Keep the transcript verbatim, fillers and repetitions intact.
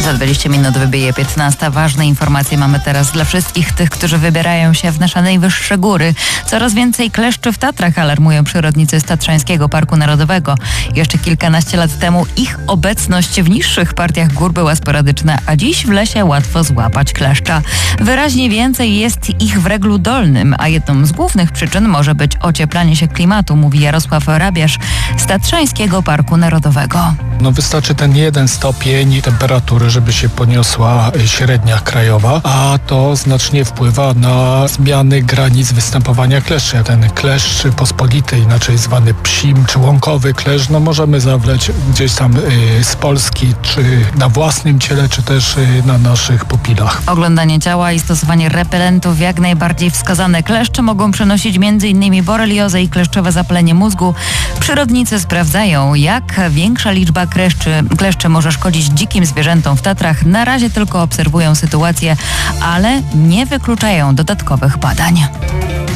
Za dwadzieścia minut wybije piętnasta. Ważne informacje mamy teraz dla wszystkich tych, którzy wybierają się w nasze najwyższe góry. Coraz więcej kleszczy w Tatrach, alarmują przyrodnicy z Tatrzańskiego Parku Narodowego. Jeszcze kilkanaście lat temu ich obecność w niższych partiach gór była sporadyczna, a dziś w lesie łatwo złapać kleszcza. Wyraźnie więcej jest ich w Reglu Dolnym, a jedną z głównych przyczyn może być ocieplanie się klimatu, mówi Jarosław Rabiasz z Tatrzańskiego Parku Narodowego. No wystarczy ten jeden stopień temperatury, żeby się poniosła średnia krajowa, a to znacznie wpływa na zmiany granic występowania kleszczy. Ten kleszcz pospolity, inaczej zwany psim czy łąkowy kleszcz, no możemy zawleć gdzieś tam y, z Polski, czy na własnym ciele, czy też y, na naszych pupilach. Oglądanie ciała i stosowanie repelentów jak najbardziej wskazane. Kleszcze mogą przenosić między innymi boreliozę i kleszczowe zapalenie mózgu. Przyrodnicy sprawdzają, jak większa liczba kleszczy, kleszczy może szkodzić dzikim zwierzętom w Tatrach. Na razie tylko obserwują sytuację, ale nie wykluczają dodatkowych badań.